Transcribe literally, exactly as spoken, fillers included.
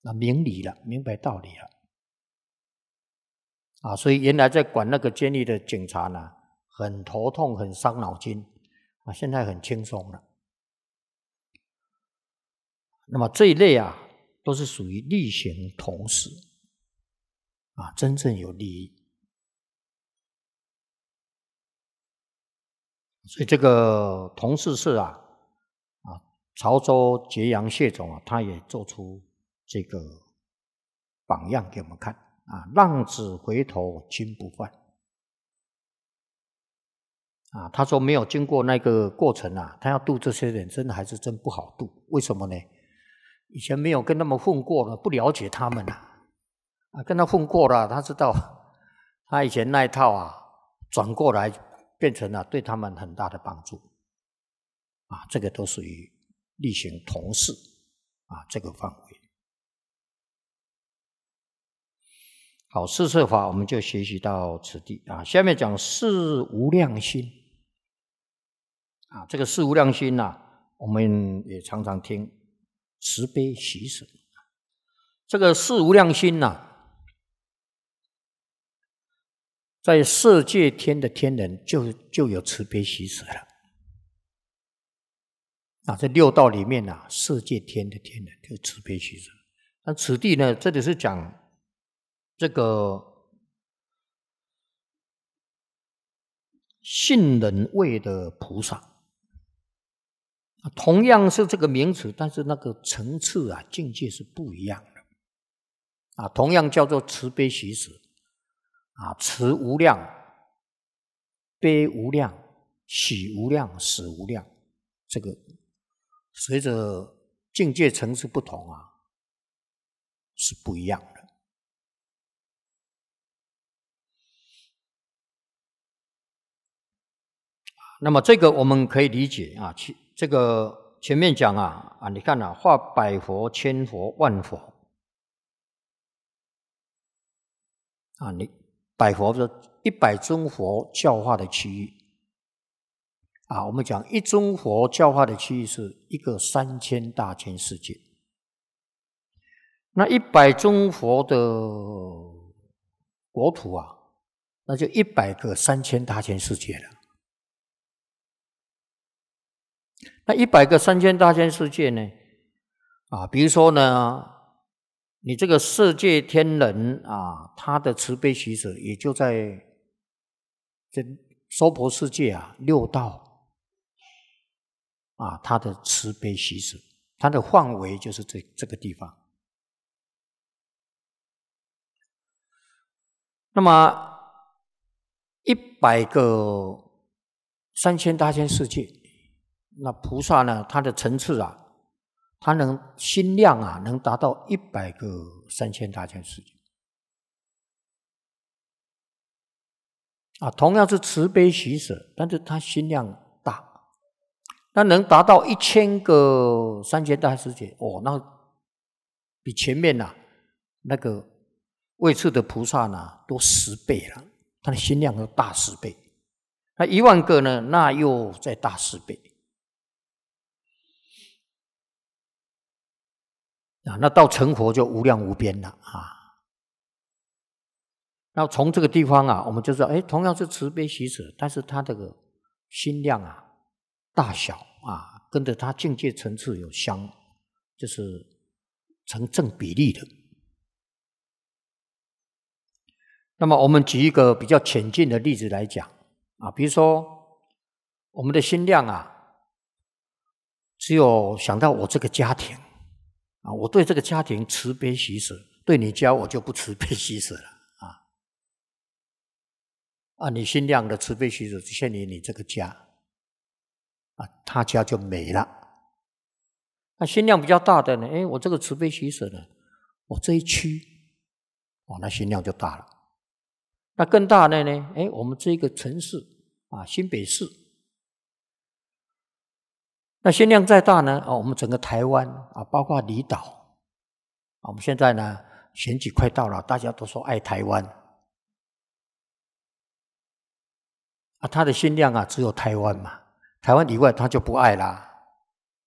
那明理了，明白道理了。啊，所以原来在管那个监狱的警察呢，很头痛，很伤脑筋啊，现在很轻松了。那么这一类啊，都是属于例行同事啊，真正有利益。所以这个同事社啊，啊，潮州揭阳谢总啊，他也做出这个榜样给我们看啊，浪子回头金不换啊，他说没有经过那个过程啊，他要渡这些人，真的还是真不好渡。为什么呢？以前没有跟他们混过了，不了解他们啊，啊，跟他混过了，他知道他以前那一套啊，转过来变成了对他们很大的帮助啊，这个都属于例行同事啊这个范围。好，四摄法我们就学习到此地啊。下面讲事无量心啊，这个事无量心啊，我们也常常听慈悲喜舍。这个事无量心啊，在色界天的天人就就有慈悲喜舍了啊。这六道里面啊，色界天的天人就慈悲喜舍。那此地呢，这里是讲这个信人位的菩萨，同样是这个名词，但是那个层次啊、境界是不一样的啊。同样叫做慈悲喜舍啊，慈无量、悲无量、喜无量、舍无量，这个随着境界层次不同啊，是不一样的。那么这个我们可以理解啊，其这个前面讲啊啊，你看啊，化百佛、千佛、万佛啊，你百佛是一百尊佛教化的区域啊，我们讲一尊佛教化的区域是一个三千大千世界，那一百尊佛的国土啊，那就一百个三千大千世界了。那一百个三千大千世界呢？啊，比如说呢，你这个色界天人啊，他的慈悲喜舍也就在这娑婆世界啊，六道啊，他的慈悲喜舍，他的范围就是这这个地方。那么一百个三千大千世界。那菩萨呢，他的层次啊，他能心量啊，能达到一百个三千大千世界啊。同样是慈悲喜舍，但是他心量大，那能达到一千个三千大千世界哦，那比前面呐、啊、那个位次的菩萨呢多十倍了，他的心量都大十倍。那一万个呢，那又再大十倍。啊，那到成佛就无量无边了啊！那从这个地方啊，我们就知道，哎，同样是慈悲喜舍，但是他这个心量啊、大小啊，跟着他境界层次有相，就是成正比例的。那么我们举一个比较浅近的例子来讲啊，比如说我们的心量啊，只有想到我这个家庭。啊，我对这个家庭慈悲喜舍，对你家我就不慈悲喜舍了啊！啊，你心量的慈悲喜舍只限于你这个家，啊，他家就没了。那心量比较大的呢，哎，我这个慈悲喜舍呢，我这一区，哦，那心量就大了。那更大的呢，哎，我们这个城市啊，新北市。那心量再大呢？哦，我们整个台湾啊，包括离岛啊，我们现在呢选举快到了，大家都说爱台湾啊，他的心量啊只有台湾嘛，台湾以外他就不爱啦